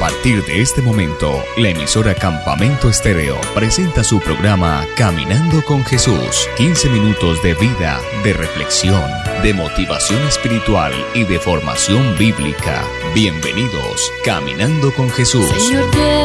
partir de este momento, la emisora Campamento Estéreo presenta su programa Caminando con Jesús. 15 minutos de vida, de reflexión, de motivación espiritual y de formación bíblica. Bienvenidos, Caminando con Jesús. Señor,